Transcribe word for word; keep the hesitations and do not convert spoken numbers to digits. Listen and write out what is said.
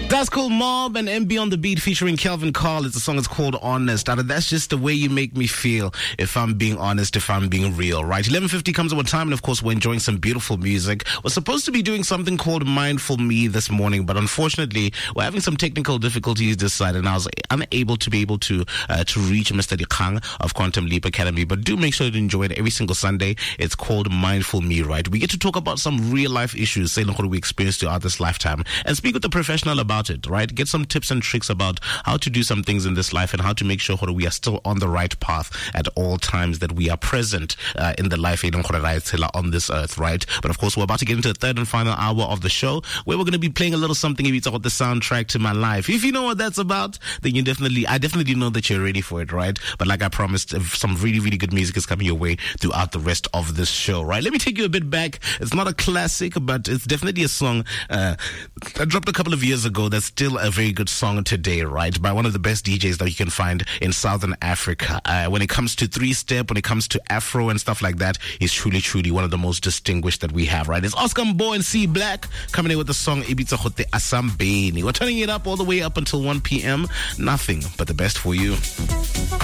That's called Mob and M B on the Beat featuring Kelvin Carl. It's a song that's called Honest. Now, that's just the way you make me feel, if I'm being honest, if I'm being real, right? eleven fifty comes at one time, and of course, we're enjoying some beautiful music. We're supposed to be doing something called Mindful Me this morning, but unfortunately, we're having some technical difficulties this side, and I was unable to be able to uh, to reach Mister Dikgang of Quantum Leap Academy. But do make sure to enjoy it every single Sunday. It's called Mindful Me, right? We get to talk about some real life issues, say what we experienced throughout this lifetime, and speak with a professional about it, right? Get some tips and tricks about how to do some things in this life and how to make sure that we are still on the right path at all times, that we are present uh, in the life on this earth, right? But of course, we're about to get into the third and final hour of the show, where we're going to be playing a little something about the soundtrack to my life. If you know what that's about, then you definitely, I definitely know that you're ready for it, right? But like I promised, some really, really good music is coming your way throughout the rest of this show, right? Let me take you a bit back. It's not a classic, but it's definitely a song uh, that dropped a couple of years ago that's still a very good song today, right? By one of the best D Js that you can find in Southern Africa. Uh, when it comes to three-step, when it comes to Afro and stuff like that, he's truly, truly one of the most distinguished that we have, right? It's Oscar Mbo and C Black coming in with the song Ibitsa Khote Asambeni. We're turning it up all the way up until one p.m. Nothing but the best for you.